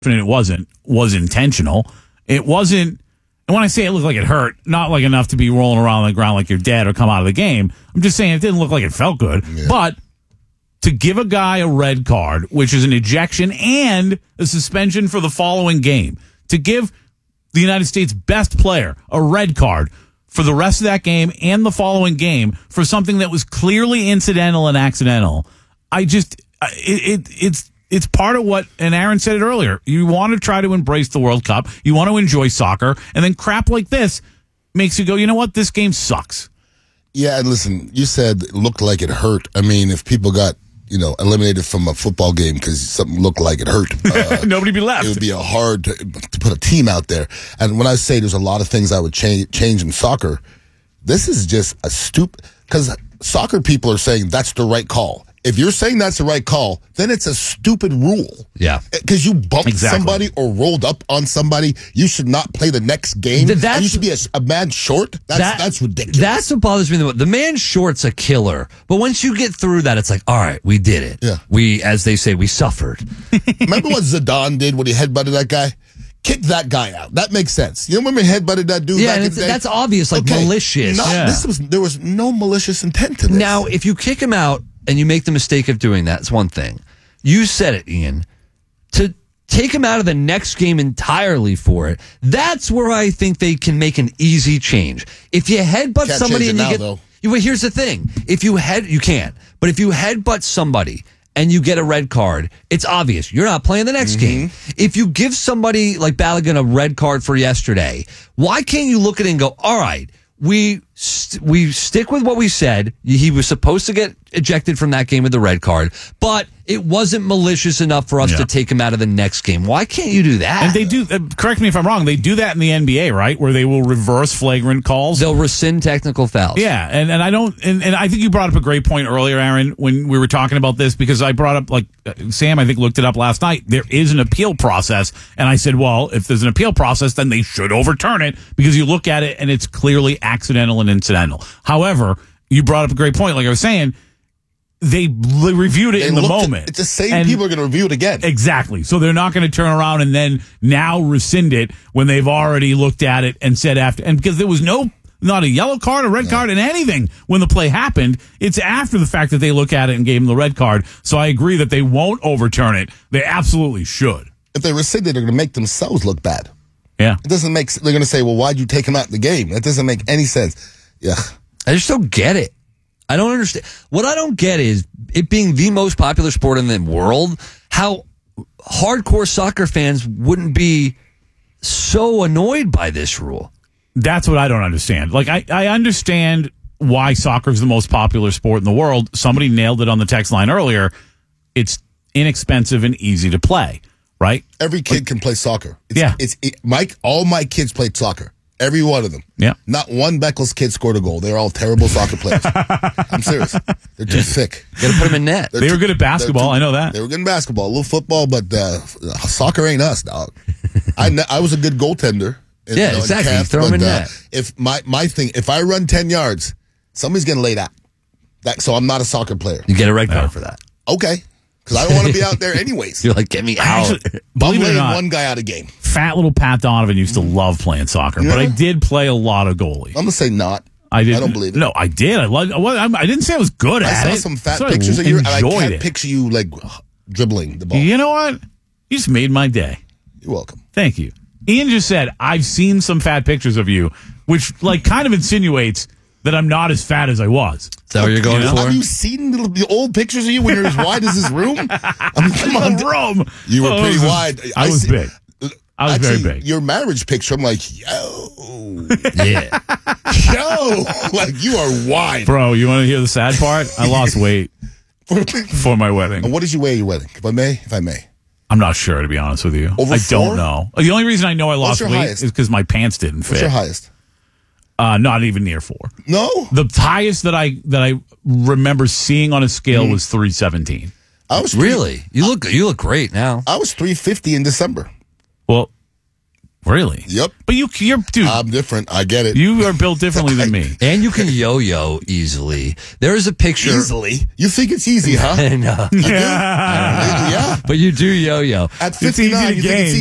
it was intentional. It wasn't, and when I say it looked like it hurt, not like enough to be rolling around on the ground like you're dead or come out of the game. I'm just saying it didn't look like it felt good. Yeah. But to give a guy a red card, which is an ejection and a suspension for the following game, to give the United States' best player a red card for the rest of that game and the following game for something that was clearly incidental and accidental, it's part of what, and Aaron said it earlier, you want to try to embrace the World Cup, you want to enjoy soccer, and then crap like this makes you go, you know what, this game sucks. Yeah, and listen, you said it looked like it hurt. I mean, if people got, eliminated from a football game because something looked like it hurt, nobody'd be left. It would be hard to put a team out there. And when I say there's a lot of things I would change in soccer, this is just a stupid, because soccer people are saying that's the right call. If you're saying that's the right call, then it's a stupid rule. Yeah. Because you bumped somebody or rolled up on somebody, you should not play the next game. And you should be a man short. That's ridiculous. That's what bothers me. The man short's a killer. But once you get through that, it's like, all right, we did it. Yeah. We, as they say, we suffered. Remember what Zidane did when he headbutted that guy? Kick that guy out. That makes sense. You remember headbutted that dude back in the day? That's obvious, malicious. There was no malicious intent to this. Now, if you kick him out, and you make the mistake of doing that, it's one thing. You said it, Ian. To take him out of the next game entirely for it, that's where I think they can make an easy change. If you headbutt somebody and you get... Well, here's the thing. You can't. But if you headbutt somebody and you get a red card, it's obvious. You're not playing the next game. If you give somebody like Balogun a red card for yesterday, why can't you look at it and go, all right, we stick with what we said. He was supposed to get ejected from that game with the red card, but it wasn't malicious enough for us to take him out of the next game. Why can't you do that? And they do, correct me if I'm wrong, they do that in the NBA, right? Where they will reverse flagrant calls. They'll rescind technical fouls. Yeah, and I think you brought up a great point earlier, Aaron, when we were talking about this, because I brought up, Sam, I think, looked it up last night. There is an appeal process, and I said, well, if there's an appeal process, then they should overturn it, because you look at it and it's clearly accidental and incidental. However, you brought up a great point. Like I was saying, they reviewed it in the moment. It's the same people are going to review it again. Exactly. So they're not going to turn around and then now rescind it when they've already looked at it and said after. And because there was not a yellow card, a red card, and anything when the play happened. It's after the fact that they look at it and gave him the red card. So I agree that they won't overturn it. They absolutely should. If they rescind it, they're going to make themselves look bad. Yeah. It doesn't make. They're going to say, well, why'd you take him out of the game? That doesn't make any sense. Yeah. I just don't get it. I don't understand. What I don't get is it being the most popular sport in the world, how hardcore soccer fans wouldn't be so annoyed by this rule. That's what I don't understand. Like, I understand why soccer is the most popular sport in the world. Somebody nailed it on the text line earlier. It's inexpensive and easy to play, right? Every kid can play soccer. Mike, all my kids played soccer. Every one of them. Yeah. Not one Beckles kid scored a goal. They're all terrible soccer players. I'm serious. They're too thick. Got to put them in net. They were good at basketball. I know that. They were good at basketball. A little football, but soccer ain't us, dog. I was a good goaltender. Exactly. Camp, throw them in net. If my thing, if I run 10 yards, somebody's getting laid out. So I'm not a soccer player. You get a red card for that. Okay. Because I don't want to be out there anyways. You're like, get me out. Believe it or not, one guy out of game. Fat little Pat Donovan used to love playing soccer, but I did play a lot of goalie. I'm going to say not. I don't believe it. No, I did. I didn't say I was good at it. I saw some fat pictures of you, and I can't picture you like dribbling the ball. You know what? You just made my day. You're welcome. Thank you. Ian just said, I've seen some fat pictures of you, which kind of insinuates that I'm not as fat as I was. Is that what you're going for? Have you seen the old pictures of you when you're as wide as this room? I mean, come on. Rome. You were pretty wide. I was big. I was very big. Your marriage picture, I'm like, yo. Yeah. Yo. Like, you are wide. Bro, you want to hear the sad part? I lost weight for my wedding. And what did you weigh at your wedding? If I may. I'm not sure, to be honest with you. Over 4? Don't know. The only reason I know I lost weight is because my pants didn't fit. What's your highest? Not even near 4. No? The highest that I remember seeing on a scale was 317. Really? You look great now. I was 350 in December. Well, Really? Yep. But you're dude. I'm different. I get it. You are built differently than me. And you can yo-yo easily. There is a picture. Easily? You think it's easy, huh? I know. Yeah. But you do yo-yo. At It's easy 59, to you think it's gain. easy.